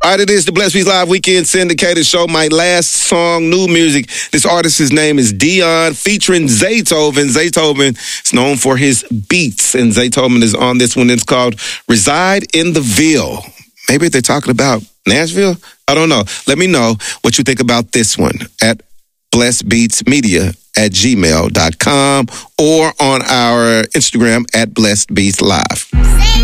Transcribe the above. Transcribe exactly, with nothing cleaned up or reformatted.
All right, it is the Blessed Beats Live Weekend Syndicated Show. My last song, new music. This artist's name is Dion, featuring Zaytoven. Zaytoven is known for his beats, and Zaytoven is on this one. It's called Reside in the Ville. Maybe they're talking about Nashville? I don't know. Let me know what you think about this one at blessed beats media at gmail dot com or on our Instagram at Blessed Beats Live.